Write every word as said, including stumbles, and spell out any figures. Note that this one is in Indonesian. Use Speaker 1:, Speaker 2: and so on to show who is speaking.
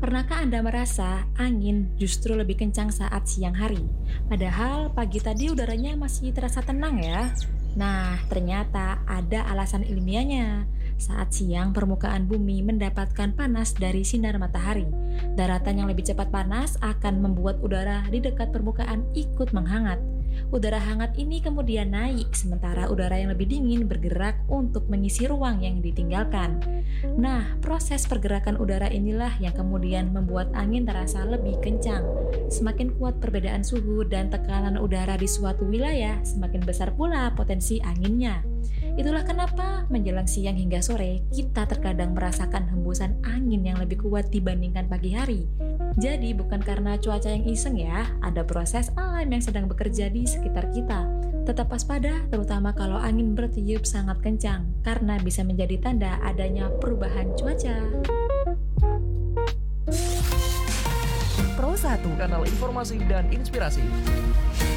Speaker 1: Pernahkah Anda merasa angin justru lebih kencang saat siang hari? Padahal pagi tadi udaranya masih terasa tenang ya. Nah, ternyata ada alasan ilmiahnya. Saat siang, permukaan bumi mendapatkan panas dari sinar matahari. Daratan yang lebih cepat panas akan membuat udara di dekat permukaan ikut menghangat. Udara hangat ini kemudian naik, sementara udara yang lebih dingin bergerak untuk mengisi ruang yang ditinggalkan. Nah, proses pergerakan udara inilah yang kemudian membuat angin terasa lebih kencang. Semakin kuat perbedaan suhu dan tekanan udara di suatu wilayah, semakin besar pula potensi anginnya. Itulah kenapa menjelang siang hingga sore, kita terkadang merasakan hembusan angin yang lebih kuat dibandingkan pagi hari. Jadi bukan karena cuaca yang iseng ya, ada proses alam yang sedang bekerja di sekitar kita. Tetap waspada, terutama kalau angin bertiup sangat kencang, karena bisa menjadi tanda adanya perubahan cuaca.
Speaker 2: Pro satu,
Speaker 3: Kanal informasi dan inspirasi.